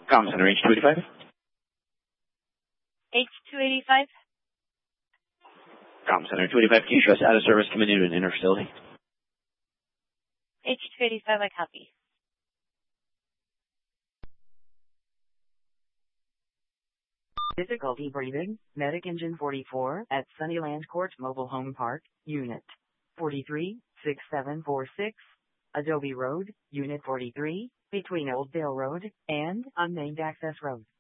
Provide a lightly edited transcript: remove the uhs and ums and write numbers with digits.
Com Center, H285. H285. Com Center, 285. Can you show us out of service coming into an inner facility? H285, I copy. Difficulty breathing, Medic Engine 44 at Sunnyland Court Mobile Home Park, Unit 436746, Adobe Road, Unit 43, between Old Dale Road and Unnamed Access Road.